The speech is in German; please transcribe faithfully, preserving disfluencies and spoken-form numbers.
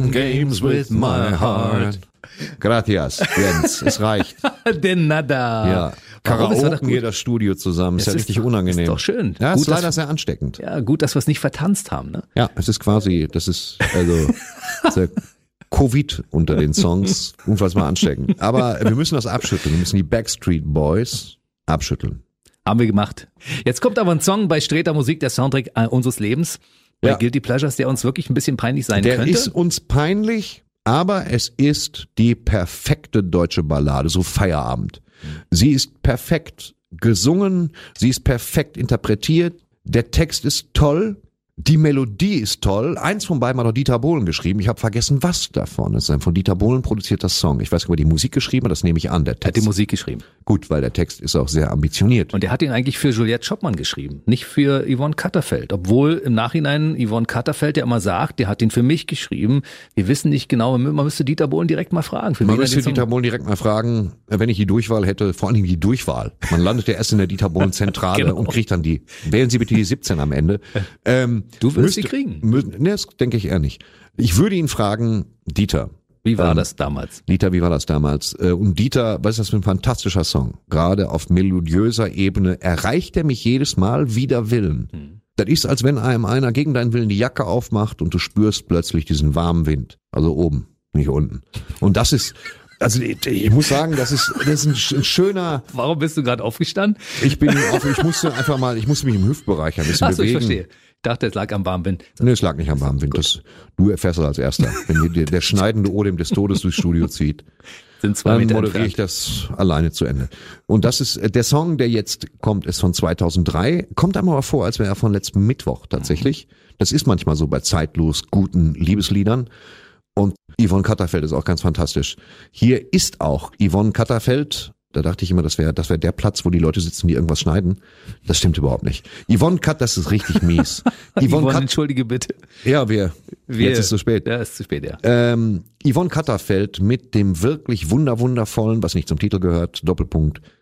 Games with my heart. Gratias, Jens, es reicht. De nada. Ja, Warum? Ist das Karaoke hier das Studio zusammen, ist ja richtig unangenehm. Ist doch schön. Ja, gut, ist leider dass, sehr ansteckend. Ja, gut, dass wir es nicht vertanzt haben, ne? Ja, es ist quasi, das ist also sehr Covid unter den Songs, unfassbar ansteckend. Aber wir müssen das abschütteln, wir müssen die Backstreet Boys abschütteln. Haben wir gemacht. Jetzt kommt aber ein Song bei Sträter Musik, der Soundtrack äh, unseres Lebens, bei Ja. Guilty Pleasures, der uns wirklich ein bisschen peinlich sein Der könnte. ist uns peinlich, aber es ist die perfekte deutsche Ballade, so Feierabend. Sie ist perfekt gesungen, sie ist perfekt interpretiert, der Text ist toll, die Melodie ist toll. Eins von beiden hat doch Dieter Bohlen geschrieben. Ich habe vergessen, was davon. Es ist ein von Dieter Bohlen produzierter Song. Ich weiß nicht, ob er die Musik geschrieben hat, das nehme ich an, der Er hat Text. die Musik geschrieben. Gut, weil der Text ist auch sehr ambitioniert. Und er hat ihn eigentlich für Juliette Schoppmann geschrieben, nicht für Yvonne Katterfeld. Obwohl im Nachhinein Yvonne Katterfeld ja immer sagt, der hat ihn für mich geschrieben. Wir wissen nicht genau, man müsste Dieter Bohlen direkt mal fragen. Für Man wen er müsste den Song- Dieter Bohlen direkt mal fragen, wenn ich die Durchwahl hätte, vor allen Dingen die Durchwahl. Man landet ja erst in der Dieter Bohlen Zentrale Genau. und kriegt dann die. Wählen Sie bitte die siebzehn am Ende. Ähm, Du wirst sie müsste- kriegen. mü- Ne, das denke ich eher nicht. Ich würde ihn fragen, Dieter. Wie war Ähm, das damals? Dieter, wie war das damals? Äh, Und Dieter, was ist das für ein fantastischer Song? Gerade auf melodiöser Ebene erreicht er mich jedes Mal wider Willen. Hm. Das ist, als wenn einem einer gegen deinen Willen die Jacke aufmacht und du spürst plötzlich diesen warmen Wind. Also oben, nicht unten. Und das ist, also ich, ich muss sagen, das ist, das ist ein, sch- ein schöner, Warum bist du gerade aufgestanden? ich bin auf, ich musste einfach mal, ich musste mich im Hüftbereich ein bisschen Achso, ich bewegen. verstehe. Ich dachte, es lag am warmen Wind. Nee, es lag nicht am warmen Wind. Das, du erfährst das als Erster. Wenn dir der schneidende Odem des Todes durchs Studio zieht, Sind zwei dann Meter moderiere ich entfernt. das alleine zu Ende. Und das ist, äh, der Song, der jetzt kommt, ist von zweitausenddrei. Kommt einem aber vor, als wäre er von letztem Mittwoch tatsächlich. Das ist manchmal so bei zeitlos guten Liebesliedern. Und Yvonne Katterfeld ist auch ganz fantastisch. Hier ist auch Yvonne Katterfeld. Da dachte ich immer, das wäre das wäre der Platz, wo die Leute sitzen, die irgendwas schneiden. Das stimmt überhaupt nicht. Yvonne Kat, das ist richtig mies. Yvonne Yvonne, Kat, entschuldige bitte. ja, wir, Wir- jetzt ist es zu spät. Ja, ist zu spät, ja. Ähm, Yvonne Katterfeld mit dem wirklich wunder wundervollen, was nicht zum Titel gehört, Doppelpunkt,